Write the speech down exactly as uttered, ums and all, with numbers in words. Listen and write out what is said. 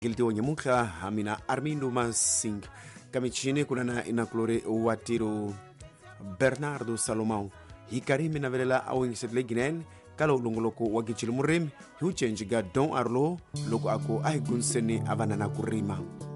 Gilti wanyamuka amina Armindo Mansing kamichine kuna na inaklore watiro Bernardo Salomão hikarimi na velela awingisetle ginen kala ulungoloko wagichil murim hu change ga don arlo loko ako ay gunseni avanana kurima